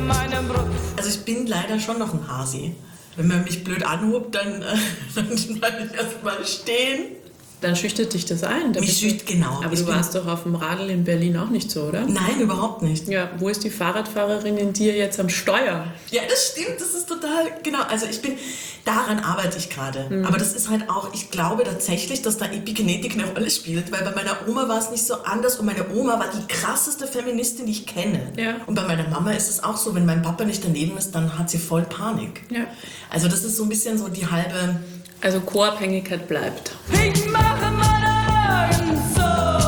meinem Brot. Also ich bin leider schon noch ein Hasi. Wenn man mich blöd anhubt, dann bleibe ich erstmal stehen. Dann schüchtert dich das ein. Mich schüchtert, genau. Aber du warst doch auf dem Radl in Berlin auch nicht so, oder? Nein, überhaupt nicht. Ja, wo ist die Fahrradfahrerin in dir jetzt am Steuer? Ja, das stimmt, das ist total, genau. Also daran arbeite ich gerade. Aber das ist halt auch, ich glaube tatsächlich, dass da Epigenetik eine Rolle spielt, weil bei meiner Oma war es nicht so anders und meine Oma war die krasseste Feministin, die ich kenne. Ja. Und bei meiner Mama ist es auch so, wenn mein Papa nicht daneben ist, dann hat sie voll Panik. Ja. Also das ist so ein bisschen so die halbe... Also Co-Abhängigkeit bleibt. Ich mache meine Augen so.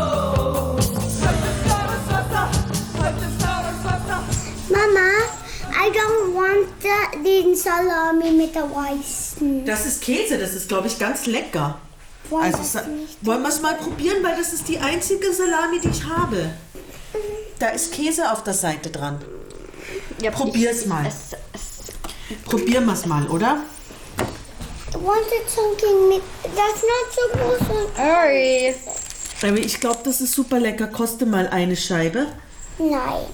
Mama, I don't want den Salami mit der weißen. Das ist Käse, das ist, glaube ich, ganz lecker. Wollen wir es mal probieren, weil das ist die einzige Salami, die ich habe. Da ist Käse auf der Seite dran. Ja, probier's mal. Probieren wir es mal, oder? I wanted something mit... That's not so groß. Sorry. Aber ich glaube, das ist super lecker. Koste mal eine Scheibe. Nein.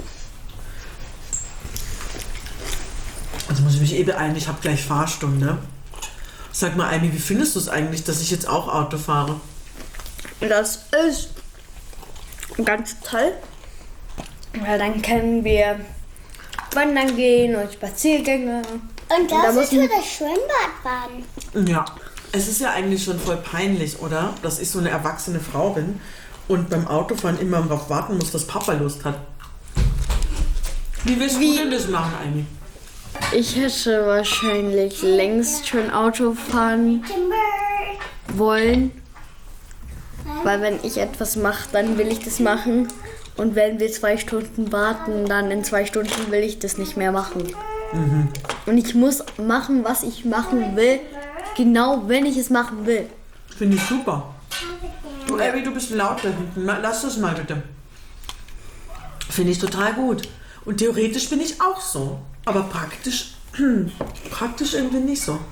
Also muss ich mich beeilen, ich habe gleich Fahrstunde. Sag mal, Amy, wie findest du es eigentlich, dass ich jetzt auch Auto fahre? Das ist ganz toll, weil dann können wir wandern gehen und Spaziergänge. Und das ist für das Schwimmbad baden. Ja, es ist ja eigentlich schon voll peinlich, oder? Dass ich so eine erwachsene Frau bin und beim Autofahren immer darauf warten muss, dass Papa Lust hat. Wie willst du denn das machen, Amy? Ich hätte wahrscheinlich längst schon Auto fahren wollen, weil wenn ich etwas mache, dann will ich das machen. Und wenn wir 2 Stunden warten, dann in 2 Stunden will ich das nicht mehr machen. Mhm. Und ich muss machen, was ich machen will, genau wenn ich es machen will. Finde ich super. Du, Amy, du bist laut da hinten. Lass das mal bitte. Finde ich total gut. Und theoretisch bin ich auch so. Aber praktisch irgendwie nicht so.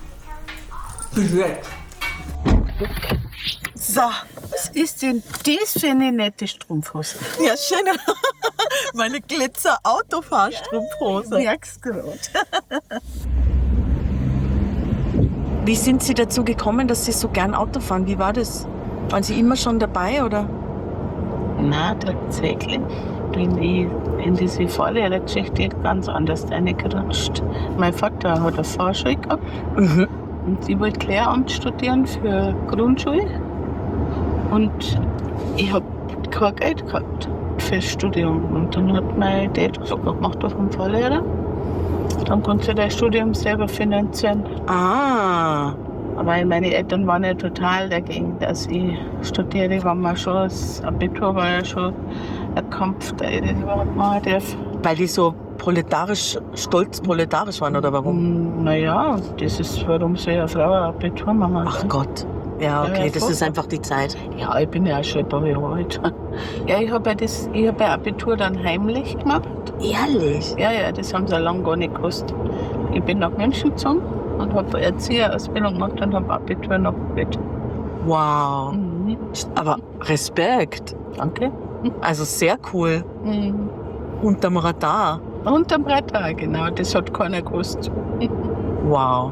So, was ist denn das für eine nette Strumpfhose? Ja, schön. Meine Glitzer-Autofahrstrumpfhose. Merkst du gut. Wie sind Sie dazu gekommen, dass Sie so gern Auto fahren? Wie war das? Waren Sie immer schon dabei, oder? Na, tatsächlich bin ich in diese Fahrlehrergeschichte ganz anders reingerutscht. Mein Vater hat eine Fahrschule gehabt und ich wollte Lehramt studieren für Grundschule. Und ich habe kein Geld gehabt fürs Studium. Und dann hat mein Dad gesagt, mach doch einen Fahrlehrer. Dann kannst du dein Studium selber finanzieren. Ah. Weil meine Eltern waren ja total dagegen, dass ich studiere. Das Abitur war ja schon ein Kampf, der ich das überhaupt machen darf. Weil die so stolz proletarisch waren, oder warum? Naja, das ist, warum soll eine Frau ein Abitur machen? Ach Gott. Ja, okay, Ja, das ist einfach die Zeit. Ja, ich bin ja auch schon ein paar Jahre alt. Ja, ich habe ein Abitur dann heimlich gemacht. Ehrlich? Ja, das haben sie lange gar nicht gewusst. Ich bin nach München gezogen und habe Erzieherausbildung gemacht und habe Abitur noch gemacht. Wow. Aber Respekt. Danke. Also sehr cool. Unterm Radar. Unterm Radar, genau. Das hat keiner gewusst. Wow.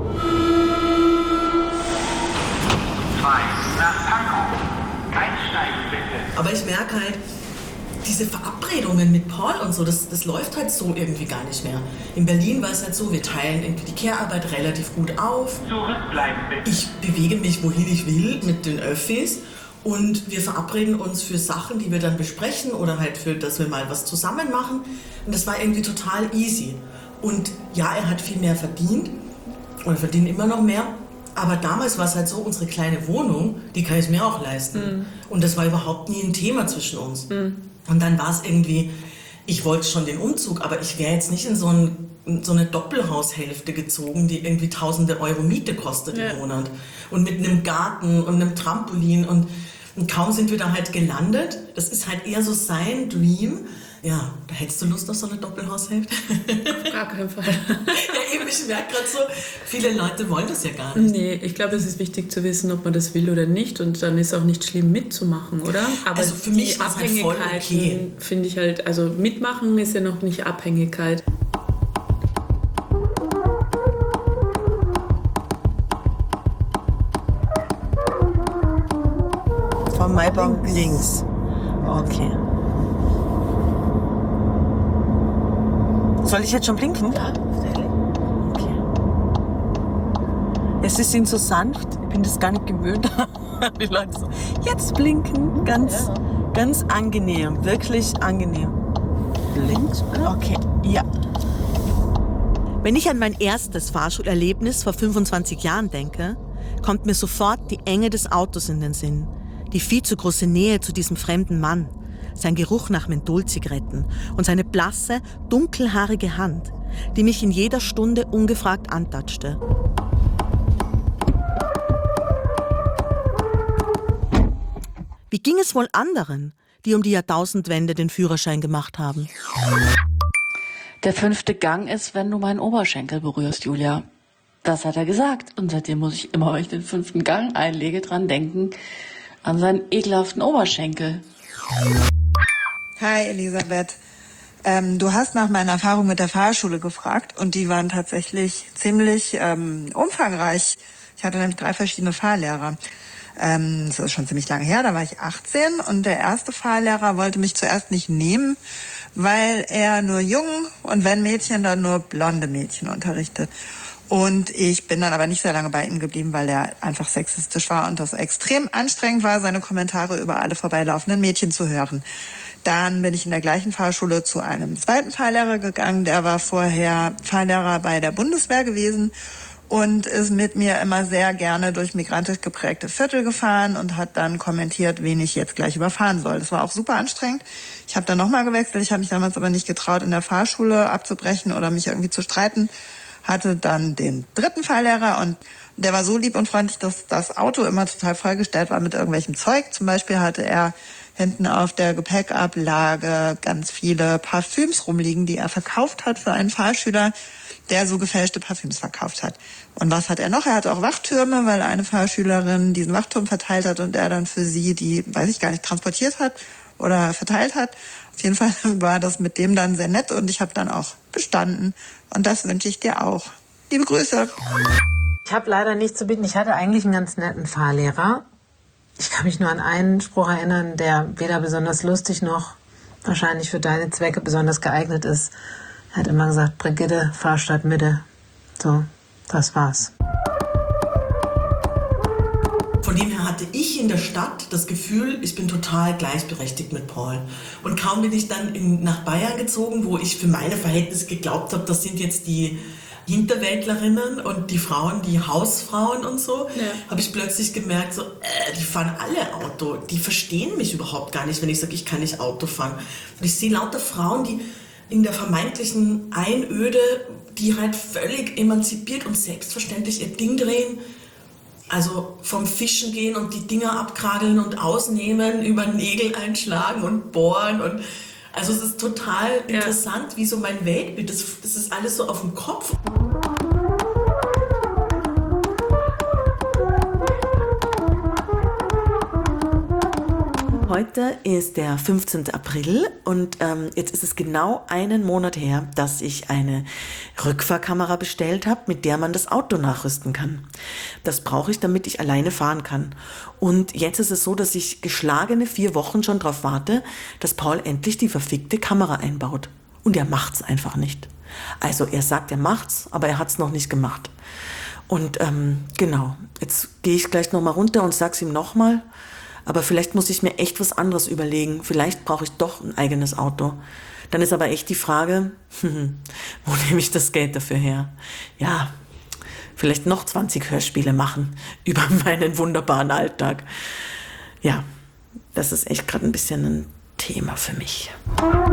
Aber ich merke halt, diese Verabredungen mit Paul und so, das läuft halt so irgendwie gar nicht mehr. In Berlin war es halt so, wir teilen irgendwie die Care-Arbeit relativ gut auf. Zurückbleiben bitte. Ich bewege mich, wohin ich will, mit den Öffis. Und wir verabreden uns für Sachen, die wir dann besprechen oder halt für, dass wir mal was zusammen machen. Und das war irgendwie total easy. Und ja, er hat viel mehr verdient oder verdient immer noch mehr. Aber damals war es halt so, unsere kleine Wohnung, die kann ich mir auch leisten. Und das war überhaupt nie ein Thema zwischen uns. Und dann war es irgendwie, ich wollte schon den Umzug, aber ich wäre jetzt nicht in so eine Doppelhaushälfte gezogen, die irgendwie tausende Euro Miete kostet im Monat. Und mit einem Garten und einem Trampolin und kaum sind wir da halt gelandet. Das ist halt eher so sein Dream. Ja, da hättest du Lust auf so eine Doppelhaushälfte? Auf gar keinen Fall. Ja, eben, ich merke gerade so, viele Leute wollen das ja gar nicht. Nee, ich glaube, es ist wichtig zu wissen, ob man das will oder nicht. Und dann ist auch nicht schlimm mitzumachen, oder? Aber also für mich war es halt voll okay. Finde ich halt, also mitmachen ist ja noch nicht Abhängigkeit. Maibaum links. Okay. Soll ich jetzt schon blinken? Ja. Okay. Sie sind so sanft, ich bin das gar nicht gewöhnt. Die Leute so, jetzt blinken, ganz angenehm, wirklich angenehm. Links, okay, ja. Wenn ich an mein erstes Fahrschulerlebnis vor 25 Jahren denke, kommt mir sofort die Enge des Autos in den Sinn, die viel zu große Nähe zu diesem fremden Mann, sein Geruch nach Mentholzigaretten und seine blasse, dunkelhaarige Hand, die mich in jeder Stunde ungefragt antatschte. Wie ging es wohl anderen, die um die Jahrtausendwende den Führerschein gemacht haben? Der 5. Gang ist, wenn du meinen Oberschenkel berührst, Julia. Das hat er gesagt. Und seitdem muss ich immer, wenn ich den 5. Gang einlege, dran denken, an seinen ekelhaften Oberschenkel. Hi Elisabeth. Du hast nach meiner Erfahrung mit der Fahrschule gefragt und die waren tatsächlich ziemlich umfangreich. Ich hatte nämlich 3 verschiedene Fahrlehrer. Das ist schon ziemlich lange her, da war ich 18 und der erste Fahrlehrer wollte mich zuerst nicht nehmen, weil er nur Jungen und wenn Mädchen, dann nur blonde Mädchen unterrichtet. Und ich bin dann aber nicht sehr lange bei ihm geblieben, weil er einfach sexistisch war und das extrem anstrengend war, seine Kommentare über alle vorbeilaufenden Mädchen zu hören. Dann bin ich in der gleichen Fahrschule zu einem zweiten Fahrlehrer gegangen, der war vorher Fahrlehrer bei der Bundeswehr gewesen und ist mit mir immer sehr gerne durch migrantisch geprägte Viertel gefahren und hat dann kommentiert, wen ich jetzt gleich überfahren soll. Das war auch super anstrengend. Ich habe dann nochmal gewechselt. Ich habe mich damals aber nicht getraut, in der Fahrschule abzubrechen oder mich irgendwie zu streiten. Hatte dann den dritten Fahrlehrer und der war so lieb und freundlich, dass das Auto immer total vollgestellt war mit irgendwelchem Zeug. Zum Beispiel hatte er hinten auf der Gepäckablage ganz viele Parfüms rumliegen, die er verkauft hat für einen Fahrschüler, der so gefälschte Parfüms verkauft hat. Und was hat er noch? Er hatte auch Wachtürme, weil eine Fahrschülerin diesen Wachturm verteilt hat und er dann für sie die, weiß ich gar nicht, transportiert hat oder verteilt hat. Auf jeden Fall war das mit dem dann sehr nett und ich habe dann auch bestanden. Und das wünsche ich dir auch. Liebe Grüße. Ich habe leider nichts zu bieten. Ich hatte eigentlich einen ganz netten Fahrlehrer. Ich kann mich nur an einen Spruch erinnern, der weder besonders lustig noch wahrscheinlich für deine Zwecke besonders geeignet ist. Er hat immer gesagt, Brigitte, Fahrstadt Mitte. So, das war's. Von dem her hatte ich in der Stadt das Gefühl, ich bin total gleichberechtigt mit Paul. Und kaum bin ich dann nach Bayern gezogen, wo ich für meine Verhältnisse geglaubt habe, das sind jetzt die Hinterwäldlerinnen und die Frauen, die Hausfrauen und so, habe ich plötzlich gemerkt, so, die fahren alle Auto. Die verstehen mich überhaupt gar nicht, wenn ich sage, ich kann nicht Auto fahren. Und ich sehe lauter Frauen, die in der vermeintlichen Einöde, die halt völlig emanzipiert und selbstverständlich ihr Ding drehen. Also vom Fischen gehen und die Dinger abkrageln und ausnehmen, über Nägel einschlagen und bohren. Und also es ist total interessant, wie so mein Weltbild, das ist alles so auf dem Kopf. Heute ist der 15. April und jetzt ist es genau einen Monat her, dass ich eine Rückfahrkamera bestellt habe, mit der man das Auto nachrüsten kann. Das brauche ich, damit ich alleine fahren kann. Und jetzt ist es so, dass ich geschlagene 4 Wochen schon darauf warte, dass Paul endlich die verfickte Kamera einbaut. Und er macht's einfach nicht. Also er sagt, er macht's, aber er hat's noch nicht gemacht. Und genau, jetzt gehe ich gleich nochmal runter und sag's ihm nochmal. Aber vielleicht muss ich mir echt was anderes überlegen. Vielleicht brauche ich doch ein eigenes Auto. Dann ist aber echt die Frage, wo nehme ich das Geld dafür her? Ja, vielleicht noch 20 Hörspiele machen über meinen wunderbaren Alltag. Ja, das ist echt gerade ein bisschen ein Thema für mich.